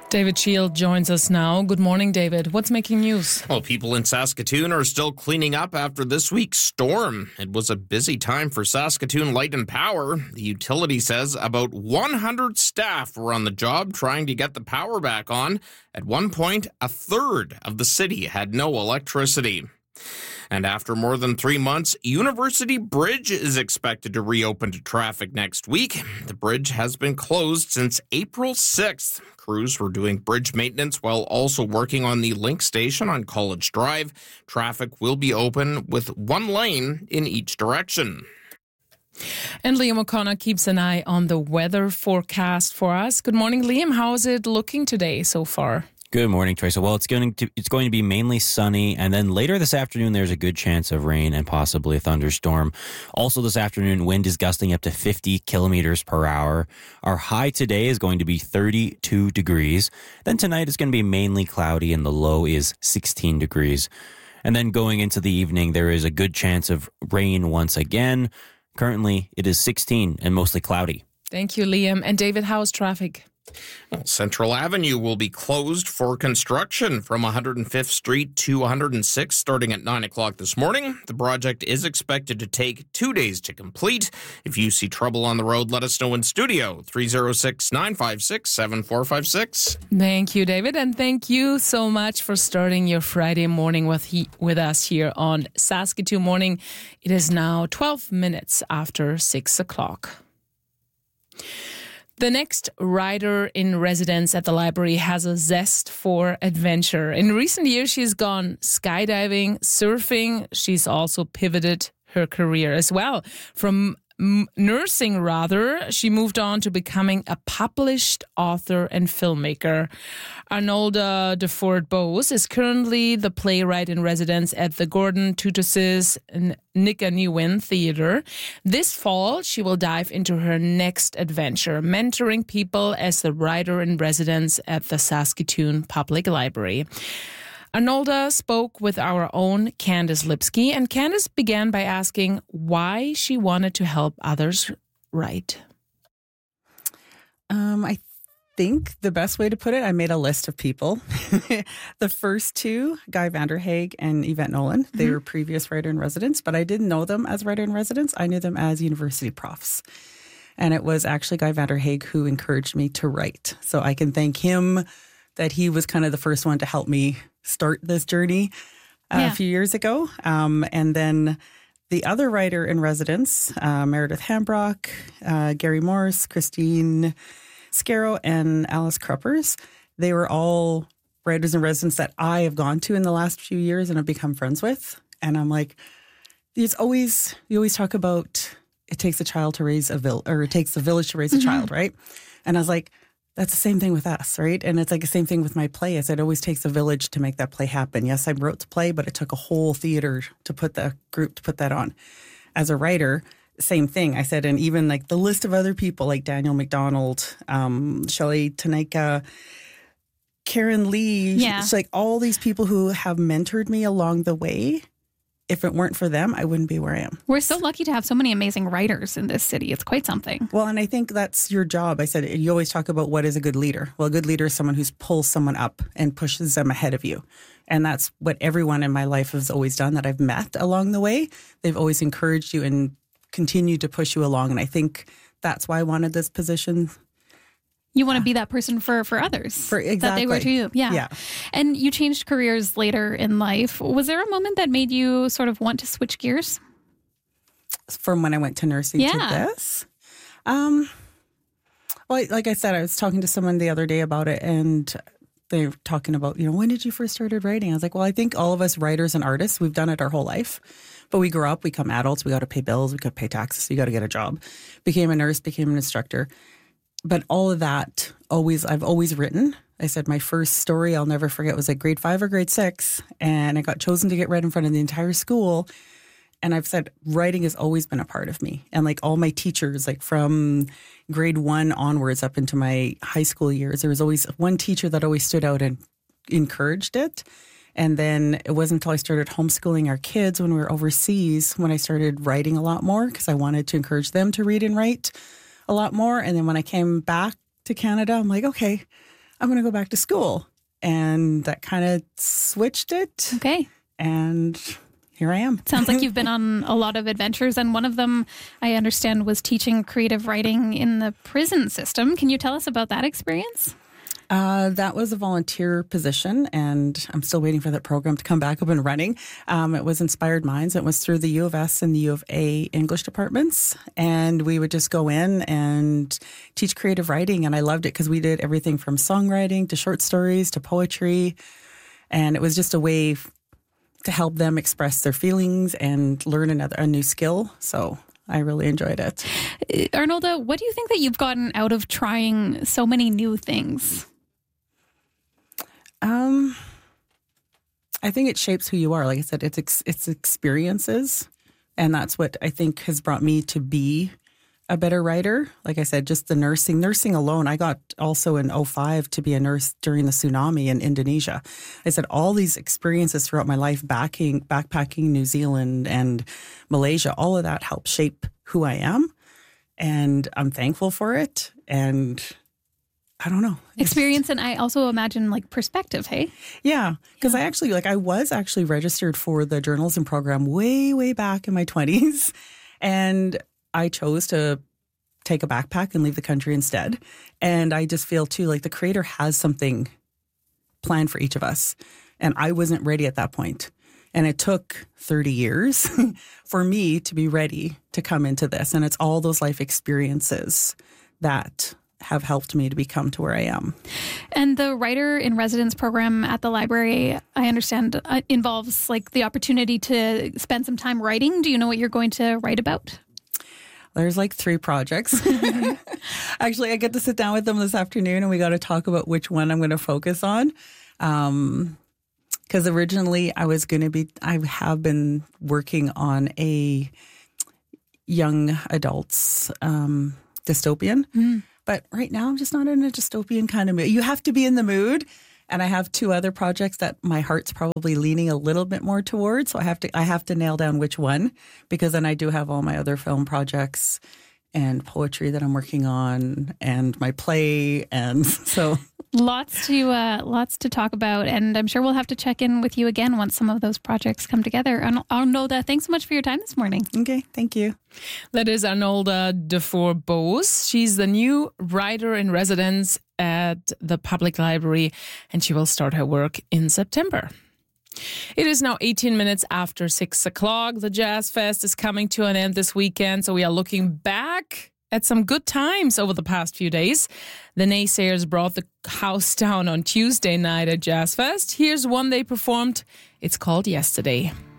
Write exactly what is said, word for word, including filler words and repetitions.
David Shield joins us now. Good morning, David. What's making news? Well, people in Saskatoon are still cleaning up after this week's storm. It was a busy time for Saskatoon Light and Power. The utility says about one hundred staff were on the job trying to get the power back on. At one point, a third of the city had no electricity. And after more than three months, University Bridge is expected to reopen to traffic next week. The bridge has been closed since April sixth. Crews were doing bridge maintenance while also working on the link station on College Drive. Traffic will be open with one lane in each direction. And Liam O'Connor keeps an eye on the weather forecast for us. Good morning, Liam. How is it looking today so far? Good morning, Teresa. Well, it's going to it's going to be mainly sunny, and then later this afternoon, there's a good chance of rain and possibly a thunderstorm. Also this afternoon, wind is gusting up to fifty kilometers per hour. Our high today is going to be thirty-two degrees. Then tonight is going to be mainly cloudy, and the low is sixteen degrees. And then going into the evening, there is a good chance of rain once again. Currently, it is sixteen and mostly cloudy. Thank you, Liam. And David, how's traffic? Well, Central Avenue will be closed for construction from one hundred fifth Street to one hundred sixth starting at nine o'clock this morning. The project is expected to take two days to complete. If you see trouble on the road, let us know in studio, three oh six, nine five six, seven four five six. Thank you, David, and thank you so much for starting your Friday morning with he, with us here on Saskatoon Morning. It is now twelve minutes after six o'clock. The next writer in residence at the library has a zest for adventure. In recent years, she's gone skydiving, surfing. She's also pivoted her career as well. From nursing, rather, she moved on to becoming a published author and filmmaker. Arnolda Deford Bose is currently the playwright in residence at the Gordon Tutus's Nickanewin Theatre. This fall, she will dive into her next adventure, mentoring people as the writer in residence at the Saskatoon Public Library. Arnolda spoke with our own Candice Lipsky, and Candice began by asking why she wanted to help others write. Um, I think the best way to put it, I made a list of people. The first two, Guy Vanderhaeg and Yvette Nolan, they mm-hmm. were previous writer in residence, but I didn't know them as writer in residence. I knew them as university profs. And it was actually Guy Vanderhaeg who encouraged me to write. So I can thank him that he was kind of the first one to help me start this journey uh, yeah. a few years ago. Um, and then the other writer in residence, uh, Meredith Hambrock, uh, Gary Morris, Christine Scarrow, and Alice Kruppers, they were all writers in residence that I have gone to in the last few years and have become friends with. And I'm like, it's always, you always talk about it takes a child to raise a village, or it takes a village to raise a mm-hmm. child, right? And I was like, that's the same thing with us, right? And it's like the same thing with my play. Is it always takes a village to make that play happen. Yes, I wrote the play, but it took a whole theater to put the group to put that on. As a writer, same thing. I said, and even like the list of other people like Daniel McDonald, um, Shelley Tanaka, Karen Lee, yeah. it's like all these people who have mentored me along the way. If it weren't for them, I wouldn't be where I am. We're so lucky to have so many amazing writers in this city. It's quite something. Well, and I think that's your job. I said, you always talk about what is a good leader. Well, a good leader is someone who pulls someone up and pushes them ahead of you. And that's what everyone in my life has always done that I've met along the way. They've always encouraged you and continued to push you along. And I think that's why I wanted this position. You want to be that person for, for others. For exactly. That they were to you. Yeah. yeah. And you changed careers later in life. Was there a moment that made you sort of want to switch gears? From when I went to nursing yeah. to this? Um, well, like I said, I was talking to someone the other day about it, and they were talking about, you know, when did you first started writing? I was like, well, I think all of us writers and artists, we've done it our whole life. But we grow up, we become adults, we got to pay bills, we got to pay taxes, we got to get a job. Became a nurse, became an instructor. But all of that, always, I've always written. I said my first story I'll never forget was like grade five or grade six, and I got chosen to get read in front of the entire school. And I've said writing has always been a part of me. And like all my teachers, like from grade one onwards up into my high school years, there was always one teacher that always stood out and encouraged it. And then it wasn't until I started homeschooling our kids when we were overseas when I started writing a lot more, because I wanted to encourage them to read and write a lot more. And then when I came back to Canada, I'm like, okay, I'm going to go back to school. And that kind of switched it. Okay. And here I am. Sounds like you've been on a lot of adventures, and one of them, I understand, was teaching creative writing in the prison system. Can you tell us about that experience? Uh, that was a volunteer position, and I'm still waiting for that program to come back up and running. Um, it was Inspired Minds. It was through the U of S and the U of A English departments, and we would just go in and teach creative writing, and I loved it because we did everything from songwriting to short stories to poetry, and it was just a way to help them express their feelings and learn another a new skill. So I really enjoyed it. Arnolda, what do you think that you've gotten out of trying so many new things? Um, I think it shapes who you are. Like I said, it's ex- it's experiences, and that's what I think has brought me to be a better writer. Like I said, just the nursing, nursing alone. I got also in oh five to be a nurse during the tsunami in Indonesia. I said all these experiences throughout my life, backing, backpacking New Zealand and Malaysia, all of that helped shape who I am. And I'm thankful for it. And I don't know. Experience, and I also imagine like perspective, hey? Yeah, because yeah. I actually, like I was actually registered for the journalism program way, way back in my twenties. And I chose to take a backpack and leave the country instead. And I just feel too like the creator has something planned for each of us. And I wasn't ready at that point. And it took thirty years for me to be ready to come into this. And it's all those life experiences that have helped me to become to where I am. And the Writer in Residence program at the library, I understand, uh, involves like the opportunity to spend some time writing. Do you know what you're going to write about? There's like three projects. Actually, I get to sit down with them this afternoon and we got to talk about which one I'm going to focus on. Um, because originally I was going to be, I have been working on a young adults um, dystopian. Mm. But right now I'm just not in a dystopian kind of mood. You have to be in the mood. And I have two other projects that my heart's probably leaning a little bit more towards. So I have to I have to nail down which one, because then I do have all my other film projects and poetry that I'm working on and my play. And so lots to uh, lots to talk about. And I'm sure we'll have to check in with you again once some of those projects come together. Arnolda, thanks so much for your time this morning. Okay, thank you. That is Arnolda Dufour Bose. She's the new writer in residence at the public library, and she will start her work in September. It is now eighteen minutes after six o'clock. The Jazz Fest is coming to an end this weekend, so we are looking back at some good times over the past few days. The Naysayers brought the house down on Tuesday night at Jazz Fest. Here's one they performed. It's called Yesterday.